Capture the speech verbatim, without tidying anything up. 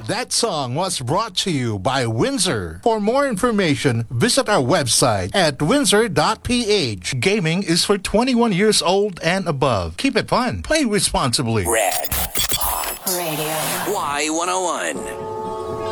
That song was brought to you by Windsor. For more information, visit our website at windsor dot p h. Gaming is for twenty-one years old and above. Keep it fun. Play responsibly. Red Hot Radio. Y one oh one.